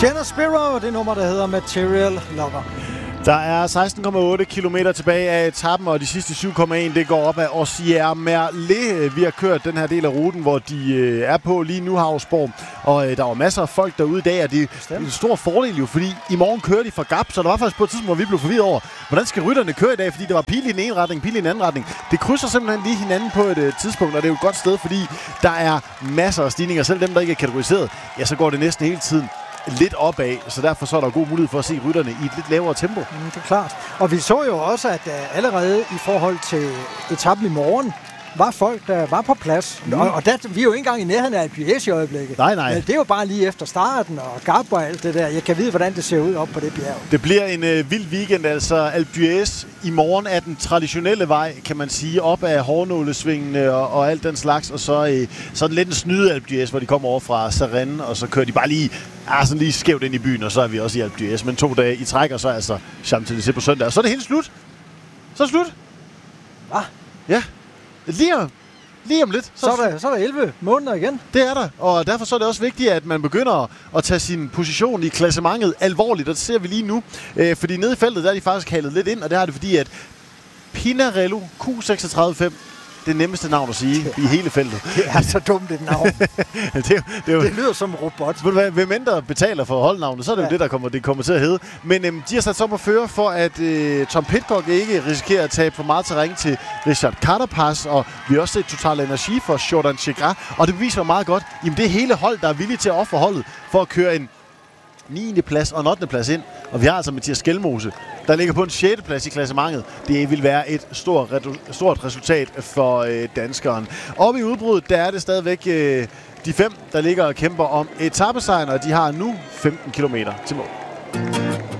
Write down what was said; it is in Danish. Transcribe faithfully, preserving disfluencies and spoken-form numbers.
Sienna Spiro, det nummer, der hedder Material Lover. Der er seksten komma otte kilometer tilbage af etappen, og de sidste syv komma en det går op ad Ossier Merlet. Vi har kørt den her del af ruten, hvor de øh, er på lige nu, Havsborg. Og øh, der var masser af folk derude i dag, og det er en stor fordel jo, fordi i morgen kører de fra Gap, så der var faktisk på et tidspunkt, hvor vi blev forvirret over, hvordan skal rytterne køre i dag, fordi der var pil i den ene retning, pil i den anden retning. Det krydser simpelthen lige hinanden på et øh, tidspunkt, og det er jo et godt sted, fordi der er masser af stigninger. Selv dem, der ikke er kategoriseret, ja, så går det næsten hele tiden lidt opad, så derfor så er der god mulighed for at se rytterne i et lidt lavere tempo. Mm, det er klart. Og vi så jo også, at uh, allerede i forhold til etappen i morgen, var folk, der var på plads. Mm. Og, og der, vi er jo ikke engang i nærheden af Alpe d'Huez i øjeblikket. Nej, nej. Men det er jo bare lige efter starten, og Gap og alt det der. Jeg kan vide, hvordan det ser ud op på det bjerg. Det bliver en øh, vild weekend, altså Alpe d'Huez i morgen er den traditionelle vej, kan man sige, op ad hårnålesvingene og, og alt den slags. Og så, øh, så er det lidt en snyde Alpe d'Huez, hvor de kommer over fra Sarenne, og så kører de bare lige, ah, sådan lige skævt ind i byen, og så er vi også i Alpe d'Huez. Men to dage i træk, og så er altså Champs-Élysées på søndag. Og så er det helt slut. Så er det slut. Hvad? Ja. Lige om, lige om lidt. Så, så, er der, så er der elleve måneder igen. Det er der, og derfor så er det også vigtigt, at man begynder at tage sin position i klassementet alvorligt, og det ser vi lige nu. Øh, fordi nede i feltet, der er de faktisk halet lidt ind, og det har det fordi, at Pinarello Q seksogtredive fem, det nemmeste navn at sige ja. i hele feltet. Det er så dumt et navn. det, er, det, er jo, det lyder som en robot. Hvem mindre betaler for holdnavnet, så er det ja. jo det, der kommer, det kommer til at hedde. Men øhm, de har sat sig op at føre for, at øh, Tom Pidcock ikke risikerer at tabe for meget terræn til Richard Carapaz, og vi har også set Total Energi for Jordan Chegras, og det beviser meget godt, jamen det er hele hold, der er villige til at ofre holdet for at køre en niende plads og en ottende plads ind. Og vi har altså Mathias Skelmose, der ligger på en sjette plads i klassementet. Det vil være et stort, stort resultat for øh, danskeren. Oppe i udbruddet, der er det stadigvæk øh, de fem, der ligger og kæmper om etapesejren, og de har nu femten kilometer til mål.